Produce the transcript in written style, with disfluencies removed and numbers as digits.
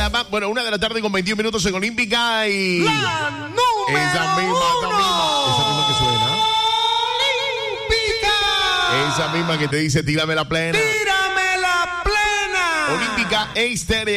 llama, bueno, 1 de la tarde con 21 minutos en Olímpica y... ¡La número esa misma que suena. Olímpica. Esa misma que te dice, tírame la plena. Tírame la plena. Olímpica Estéreo.